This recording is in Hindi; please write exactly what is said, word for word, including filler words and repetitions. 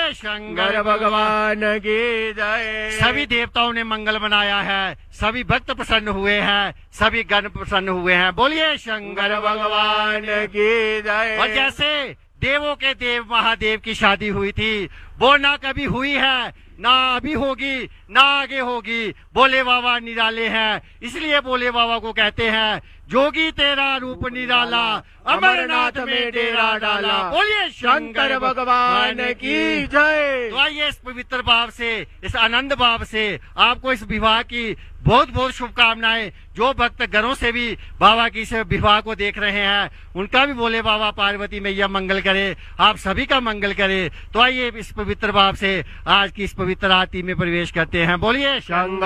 बोलिए शंकर भगवान की जय। सभी देवताओं ने मंगल बनाया है, सभी भक्त प्रसन्न हुए हैं, सभी गण प्रसन्न हुए हैं। बोलिए शंकर भगवान की जय। और जैसे देवों के देव महादेव की शादी हुई थी, वो ना कभी हुई है, ना अभी होगी, ना आगे होगी। भोले बाबा निराले हैं, इसलिए भोले बाबा को कहते हैं जोगी तेरा रूप निराला, अमरनाथ में डेरा डाला। बोलिए शंकर भगवान की जय। तो आइए इस पवित्र भाव से, इस आनंद भाव से आपको इस विवाह की बहुत बहुत शुभकामनाएं। जो भक्त घरों से भी बाबा की इस विवाह को देख रहे हैं, उनका भी भोले बाबा पार्वती मैया मंगल करे, आप सभी का मंगल करे। तो आइए इस पवित्र भाव से आज की इस पवित्र आरती में प्रवेश करते हैं। बोलिए शंकर